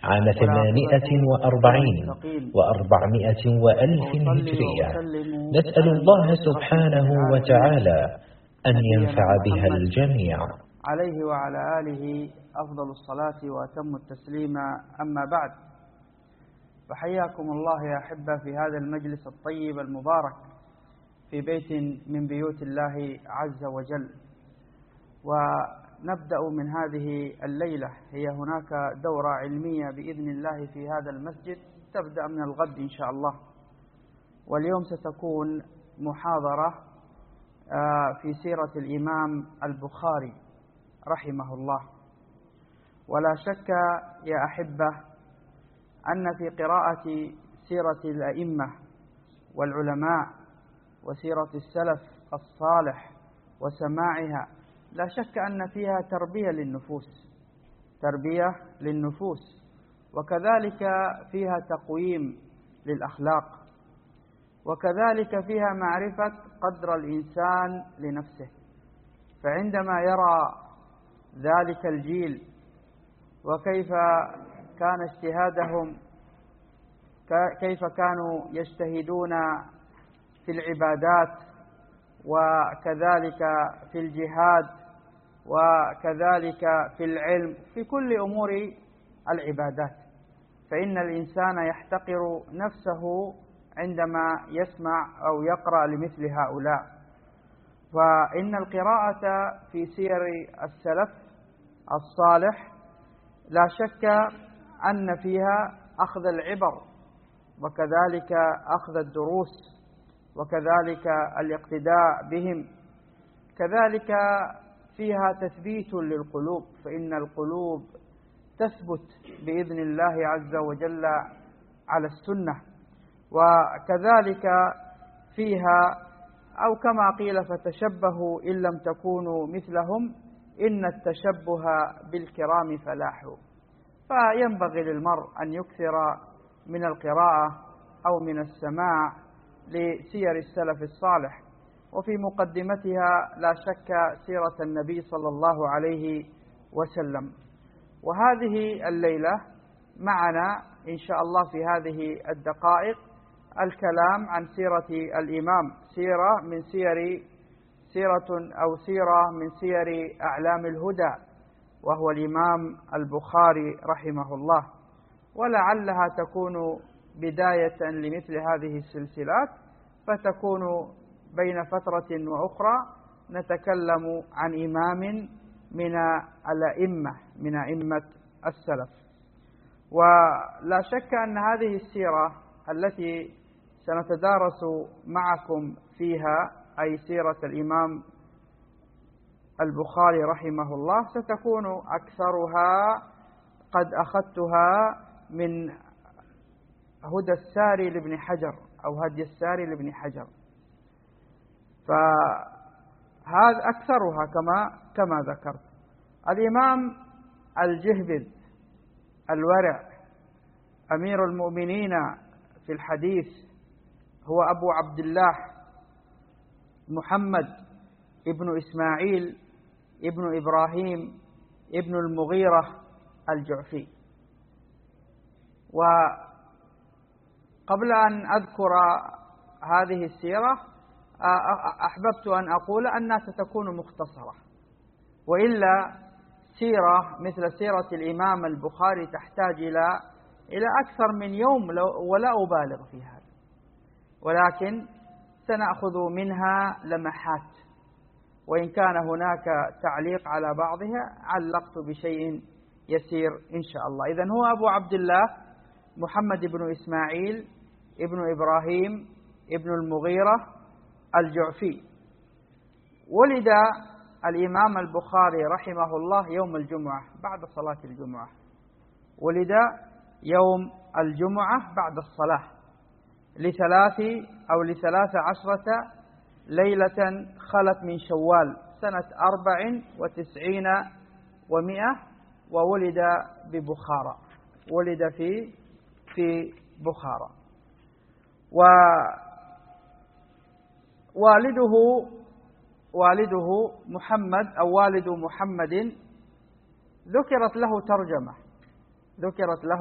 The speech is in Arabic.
عام 48 و400 وألف هجرية. نسأل الله سبحانه وتعالى أن ينفع بها الجميع. عليه وعلى آله أفضل الصلاة وأتم التسليم. أما بعد، فحياكم الله يا أحبة في هذا المجلس الطيب المبارك في بيت من بيوت الله عز وجل. ونبدأ من هذه الليلة، هي هناك دورة علمية بإذن الله في هذا المسجد تبدأ من الغد إن شاء الله، واليوم ستكون محاضرة في سيرة الإمام البخاري رحمه الله. ولا شك يا أحبة أن في قراءة سيرة الأئمة والعلماء وسيرة السلف الصالح وسماعها لا شك أن فيها تربية للنفوس، وكذلك فيها تقويم للأخلاق، وكذلك فيها معرفة قدر الإنسان لنفسه. فعندما يرى ذلك الجيل وكيف كان اجتهادهم، كيف كانوا يجتهدون في العبادات وكذلك في الجهاد وكذلك في العلم، في كل أمور العبادات، فإن الإنسان يحتقر نفسه عندما يسمع أو يقرأ لمثل هؤلاء. فإن القراءة في سير السلف الصالح لا شك أن فيها أخذ العبر، وكذلك أخذ الدروس، وكذلك الاقتداء بهم. كذلك فيها تثبيت للقلوب، فإن القلوب تثبت بإذن الله عز وجل على السنة. وكذلك فيها، أو كما قيل فتشبهوا إن لم تكونوا مثلهم إن التشبه بالكرام فلاح. فينبغي للمرء أن يكثر من القراءة أو من السماع لسير السلف الصالح، وفي مقدمتها لا شك سيرة النبي صلى الله عليه وسلم. وهذه الليلة معنا إن شاء الله في هذه الدقائق الكلام عن سيرة الإمام، سيرة من سير أعلام الهدى، وهو الإمام البخاري رحمه الله. ولعلها تكون بداية لمثل هذه السلسلات، فتكون بين فترة وأخرى نتكلم عن إمام من الأئمة، من أئمة السلف. ولا شك أن هذه السيرة التي سنتدارس معكم فيها، أي سيرة الإمام البخاري رحمه الله، ستكون أكثرها قد أخذتها من هدى الساري لابن حجر، أو هدي الساري لابن حجر، فهذا أكثرها كما ذكرت. الإمام الجهبذ الورع أمير المؤمنين في الحديث هو أبو عبد الله محمد ابن إسماعيل ابن إبراهيم ابن المغيرة الجعفي. وقبل أن أذكر هذه السيرة أحببت أن أقول أنها ستكون مختصرة، وإلا سيرة مثل سيرة الإمام البخاري تحتاج إلى أكثر من يوم، ولا أبالغ في هذا، ولكن سنأخذ منها لمحات، وإن كان هناك تعليق على بعضها علقت بشيء يسير إن شاء الله. إذن هو أبو عبد الله محمد بن إسماعيل ابن إبراهيم ابن المغيرة الجعفي. ولد الإمام البخاري رحمه الله يوم الجمعة بعد صلاة الجمعة، ولد يوم الجمعة بعد الصلاة ل13 ليلة خلت من شوال سنة 94 و100، وولد ببخارى، ولد في بخارى. ووالده محمد، أو والد محمد، ذكرت له